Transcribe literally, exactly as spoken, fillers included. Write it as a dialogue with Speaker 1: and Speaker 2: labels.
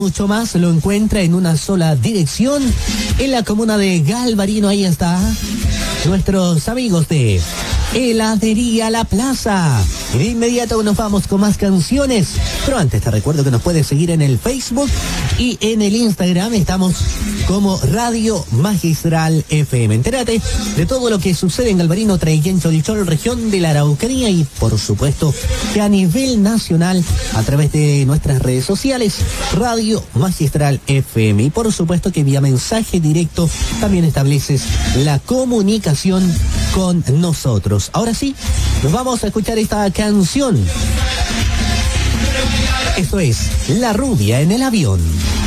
Speaker 1: Mucho más lo encuentra en una sola dirección, en la comuna de Galvarino. Ahí está, nuestros amigos de Heladería La Plaza. Y de inmediato nos vamos con más canciones, pero antes te recuerdo que nos puedes seguir en el Facebook y en el Instagram. Estamos como Radio Magistral F M. Entérate de todo lo que sucede en Galvarino, Traiguén, Cholchol, región de la Araucanía, y por supuesto que a nivel nacional a través de nuestras redes sociales, Radio Magistral F M. Y por supuesto que vía mensaje directo también estableces la comunicación con nosotros. Ahora sí, nos vamos a escuchar esta canción. Esto es La Rubia en el Avión.